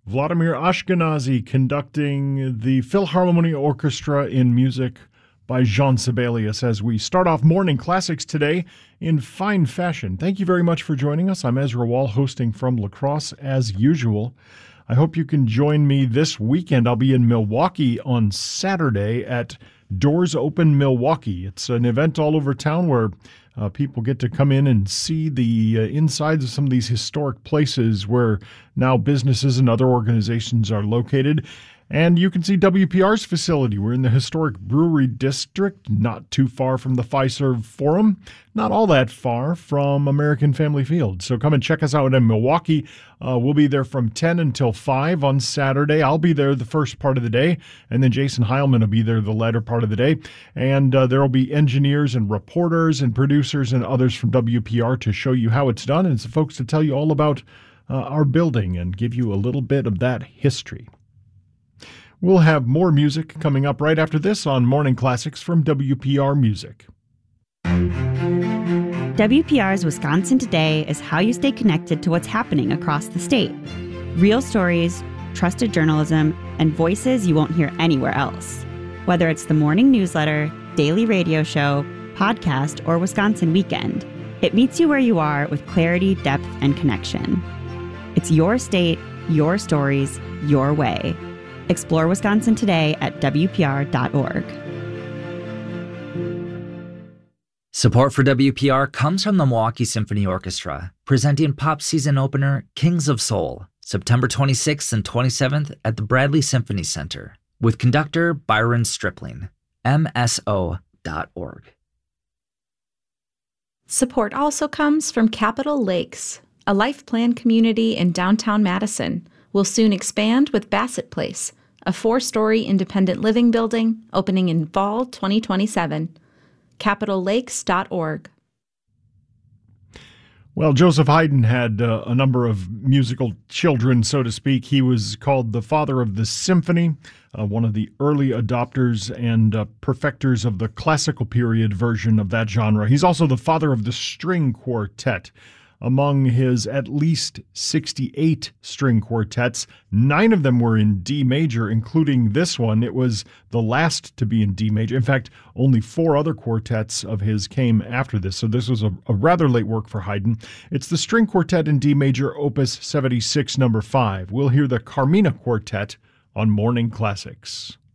Vladimir Ashkenazy conducting the Philharmonia Orchestra in music by Jean Sibelius as we start off Morning Classics today in fine fashion. Thank you very much for joining us. I'm Ezra Wall, hosting from La Crosse as usual. I hope you can join me this weekend. I'll be in Milwaukee on Saturday at Doors Open Milwaukee. It's an event all over town where people get to come in and see the insides of some of these historic places where now businesses and other organizations are located. And you can see WPR's facility. We're in the historic Brewery District, not too far from the Fiserv Forum, not all that far from American Family Field. So come and check us out in Milwaukee. We'll be there from 10 until 5 on Saturday. I'll be there the first part of the day, and then Jason Heilman will be there the latter part of the day. And there will be engineers and reporters and producers and others from WPR to show you how it's done, and some folks to tell you all about our building and give you a little bit of that history. We'll have more music coming up right after this on Morning Classics from WPR Music. WPR's Wisconsin Today is how you stay connected to what's happening across the state. Real stories, trusted journalism, and voices you won't hear anywhere else. Whether it's the morning newsletter, daily radio show, podcast, or Wisconsin Weekend, it meets you where you are with clarity, depth, and connection. It's your state, your stories, your way. Explore Wisconsin today at WPR.org. Support for WPR comes from the Milwaukee Symphony Orchestra, presenting pop season opener Kings of Soul, September 26th and 27th at the Bradley Symphony Center, with conductor Byron Stripling, MSO.org. Support also comes from Capitol Lakes, a life plan community in downtown Madison. Will soon expand with Bassett Place, a 4-story independent living building opening in fall 2027. CapitolLakes.org. Well, Joseph Haydn had a number of musical children, so to speak. He was called the father of the symphony, one of the early adopters and perfecters of the classical period version of that genre. He's also the father of the string quartet. Among his at least 68 string quartets, 9 of them were in D major, including this one. It was the last to be in D major. In fact, only 4 other quartets of his came after this, so this was a rather late work for Haydn. It's the string quartet in D major, opus 76, number 5. We'll hear the Carmina Quartet on Morning Classics.